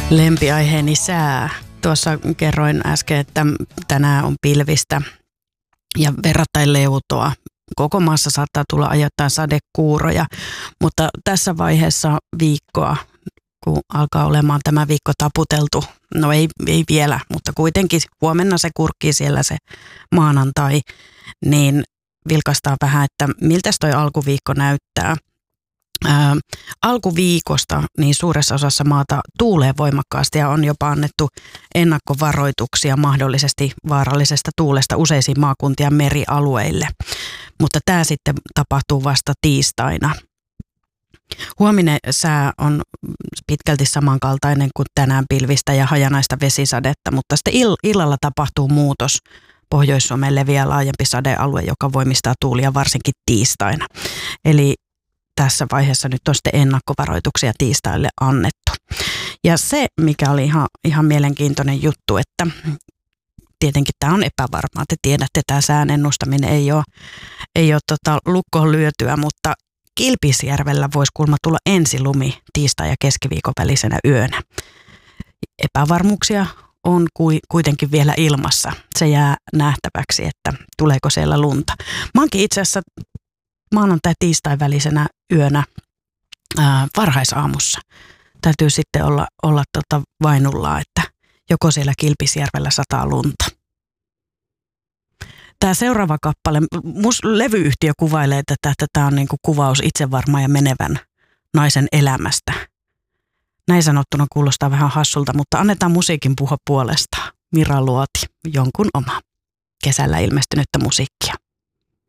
Lempiaiheeni sää. Tuossa kerroin äsken, että tänään on pilvistä ja verrattain leutoa. Koko maassa saattaa tulla ajoittain sadekuuroja, mutta tässä vaiheessa viikkoa, kun alkaa olemaan tämä viikko taputeltu, no ei vielä, mutta kuitenkin huomenna se kurkkii siellä se maanantai, niin vilkaistaan vähän, että miltä toi alkuviikko näyttää. Alkuviikosta niin suuressa osassa maata tuulee voimakkaasti ja on jopa annettu ennakkovaroituksia mahdollisesti vaarallisesta tuulesta useisiin maakuntien merialueille. Mutta tämä sitten tapahtuu vasta tiistaina. Huominen sää on pitkälti samankaltainen kuin tänään, pilvistä ja hajanaista vesisadetta, mutta sitten illalla tapahtuu muutos. Pohjois-Suomeen leviää laajempi sadealue, joka voimistaa tuulia varsinkin tiistaina. Eli tässä vaiheessa nyt on sitten ennakkovaroituksia tiistaille annettu. Ja se, mikä oli ihan mielenkiintoinen juttu, että tietenkin tämä on epävarmaa. Te tiedätte, tämä sään ennustaminen ei ole lukkoon lyötyä, mutta Kilpisjärvellä voisi kuulemma tulla ensilumi tiistai- ja keskiviikon välisenä yönä. Epävarmuuksia on kuitenkin vielä ilmassa. Se jää nähtäväksi, että tuleeko siellä lunta. Mä oonkin itse asiassa maanantai-tiistai välisenä yönä varhaisaamussa. Täytyy sitten olla vainullaa, että joko siellä Kilpisjärvellä sataa lunta. Tämä seuraava kappale, levyyhtiö kuvailee tätä, että tämä on niin kuin kuvaus itsevarman ja menevän naisen elämästä. Näin sanottuna kuulostaa vähän hassulta, mutta annetaan musiikin puhua puolestaan. Mira Luoti, jonkun oma kesällä ilmestynyttä musiikkia.